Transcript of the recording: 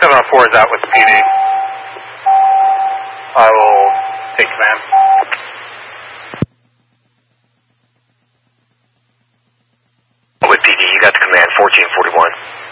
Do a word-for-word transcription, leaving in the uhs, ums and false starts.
seven oh four is out with the P D. I will take command. With P D, you got the command, fourteen forty-one.